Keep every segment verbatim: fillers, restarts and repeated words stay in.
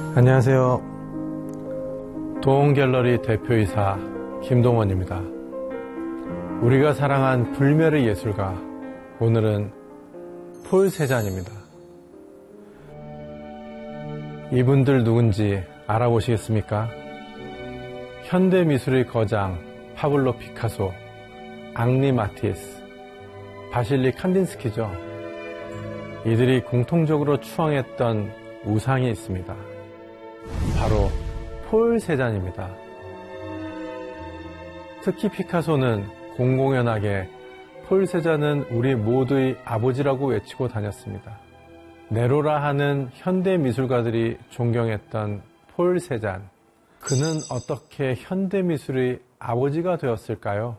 안녕하세요. 도홍갤러리 대표이사 김동원입니다. 우리가 사랑한 불멸의 예술가, 오늘은 폴 세잔입니다. 이분들 누군지 알아보시겠습니까? 현대미술의 거장 파블로 피카소, 앙리 마티스, 바실리 칸딘스키죠. 이들이 공통적으로 추앙했던 우상이 있습니다. 바로 폴 세잔입니다. 특히 피카소는 공공연하게 폴 세잔은 우리 모두의 아버지라고 외치고 다녔습니다. 네로라 하는 현대 미술가들이 존경했던 폴 세잔. 그는 어떻게 현대 미술의 아버지가 되었을까요?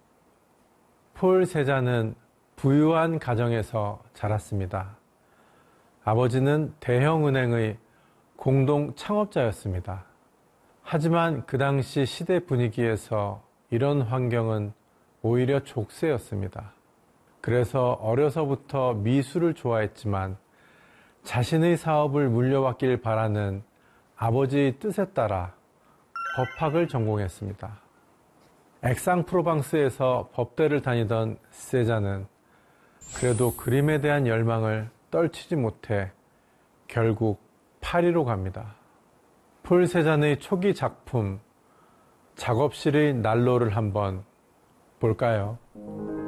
폴 세잔은 부유한 가정에서 자랐습니다. 아버지는 대형은행의 공동 창업자였습니다. 하지만 그 당시 시대 분위기에서 이런 환경은 오히려 족쇄였습니다. 그래서 어려서부터 미술을 좋아했지만 자신의 사업을 물려받길 바라는 아버지의 뜻에 따라 법학을 전공했습니다. 액상프로방스에서 법대를 다니던 세잔은 그래도 그림에 대한 열망을 떨치지 못해 결국 파리로 갑니다. 폴 세잔의 초기 작품 작업실의 난로를 한번 볼까요?